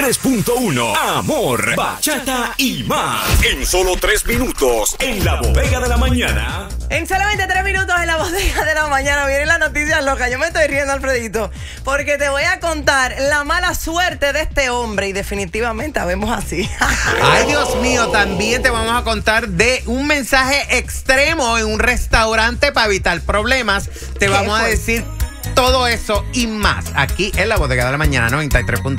3.1 Amor, bachata y más. En solo 3 minutos, en la bodega de la mañana. En solamente 3 minutos en la bodega de la mañana vienen las noticias locas. Yo me estoy riendo, Alfredito, porque te voy a contar la mala suerte de este hombre y definitivamente habemos así. Ay, Dios mío, también te vamos a contar de un mensaje extremo en un restaurante para evitar problemas. Te vamos a decir todo eso y más aquí en la bodega de la mañana 93.1.